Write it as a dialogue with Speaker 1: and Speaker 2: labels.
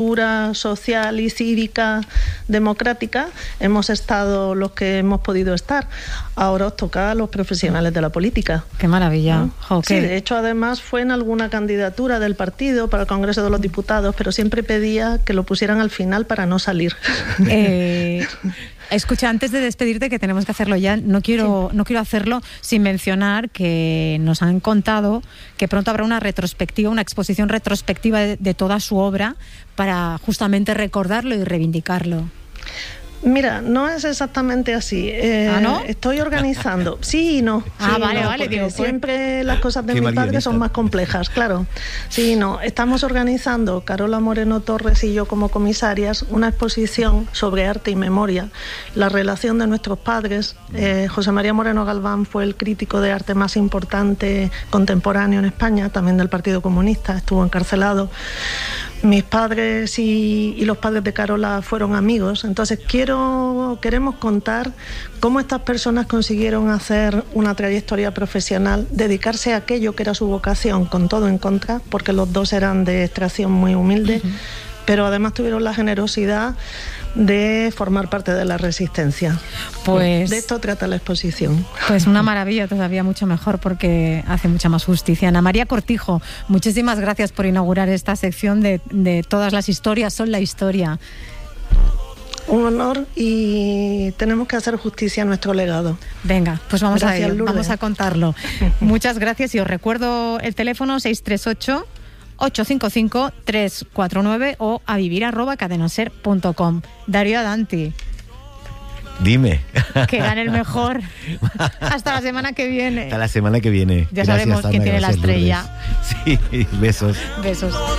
Speaker 1: social y cívica democrática hemos estado los que hemos podido estar. Ahora os toca a los profesionales de la política.
Speaker 2: ¡Qué maravilla!
Speaker 1: ¿No? Sí, de hecho, además fue en alguna candidatura del partido para el Congreso de los Diputados, pero siempre pedía que lo pusieran al final para no salir.
Speaker 2: Escucha, antes de despedirte, que tenemos que hacerlo ya, no quiero hacerlo sin mencionar que nos han contado que pronto habrá una retrospectiva, una exposición retrospectiva de toda su obra para justamente recordarlo y reivindicarlo.
Speaker 1: Mira, no es exactamente así.
Speaker 2: ¿No?
Speaker 1: Estoy organizando. Sí y no.
Speaker 2: Vale.
Speaker 1: Digo, siempre las cosas de mi padre son más complejas, claro. Sí y no. Estamos organizando, Carola Moreno Torres y yo como comisarias, una exposición sobre arte y memoria, la relación de nuestros padres. José María Moreno Galván fue el crítico de arte más importante contemporáneo en España, también del Partido Comunista, estuvo encarcelado. Mis padres y los padres de Carola fueron amigos, entonces queremos contar cómo estas personas consiguieron hacer una trayectoria profesional, dedicarse a aquello que era su vocación, con todo en contra, porque los dos eran de extracción muy humilde, pero además tuvieron la generosidad de formar parte de la resistencia.
Speaker 2: Pues
Speaker 1: de esto trata la exposición.
Speaker 2: Pues una maravilla, todavía mucho mejor, porque hace mucha más justicia. Ana María Cortijo, muchísimas gracias por inaugurar esta sección de Todas las historias son la historia.
Speaker 1: Un honor, y tenemos que hacer justicia a nuestro legado.
Speaker 2: Venga, pues vamos
Speaker 1: Gracias,
Speaker 2: a ello,
Speaker 1: Lourdes.
Speaker 2: vamos a contarlo. Muchas gracias, y os recuerdo el teléfono 638-855-349 o a vivir@cadenaser.com. Darío Adanti.
Speaker 3: Dime.
Speaker 2: Que gane el mejor. Hasta la semana que viene.
Speaker 3: Hasta la semana que viene.
Speaker 2: Ya
Speaker 3: Gracias,
Speaker 2: sabemos quién
Speaker 3: Ana,
Speaker 2: tiene la
Speaker 3: gracias,
Speaker 2: estrella.
Speaker 3: Lourdes. Sí, besos.
Speaker 2: Besos.